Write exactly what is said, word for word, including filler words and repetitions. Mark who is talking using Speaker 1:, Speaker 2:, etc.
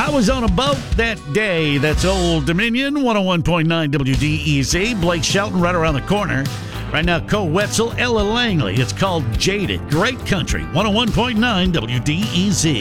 Speaker 1: I was on a boat that day. That's Old Dominion, one oh one point nine W D E Z. Blake Shelton right around the corner. Right now, Cole Wetzel, Ella Langley. It's called Jaded. Great country, one oh one point nine W D E Z.